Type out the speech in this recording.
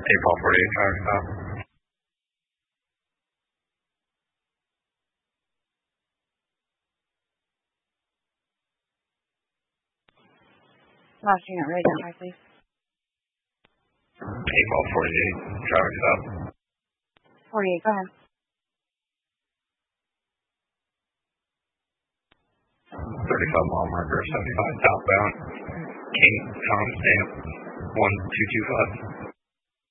April 48 traffic stop. Last unit, ready to identify, please. April 48 traffic stop. 48, go ahead. 35 mile marker, 75 southbound. King, Tom Stamp, 1225.